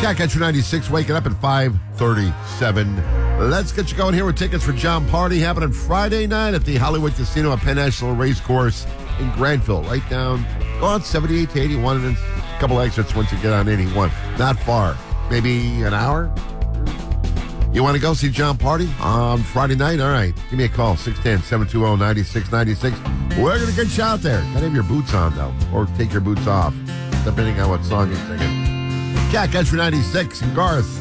Cat Catcher 96, waking up at 5:37. Let's get you going here with tickets for John Party happening Friday night at the Hollywood Casino at Penn National Racecourse in Granville. Right down, go on 78 to 81, and then a couple exits once you get on 81. Not far. Maybe an hour? You want to go see John Party on Friday night? All right. Give me a call, 610-720-9696. We're going to get you out there. Gotta have your boots on, though, or take your boots off, depending on what song you're singing. Cat Catcher 96 and Garth.